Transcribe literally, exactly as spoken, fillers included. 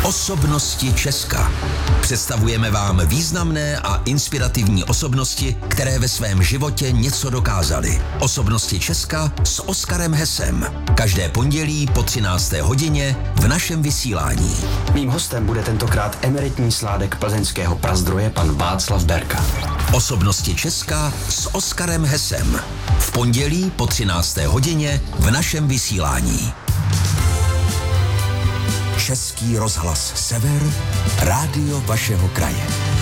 Osobnosti Česka. Představujeme vám významné a inspirativní osobnosti, které ve svém životě něco dokázaly. Osobnosti Česka s Oskarem Hesem. Každé pondělí po třinácté hodině v našem vysílání. Mým hostem bude tentokrát emeritní sládek plzeňského Prazdroje pan Václav Berka. Osobnosti Česka s Oskarem Hesem. V pondělí po třinácté hodině v našem vysílání. Český rozhlas Sever, rádio vašeho kraje.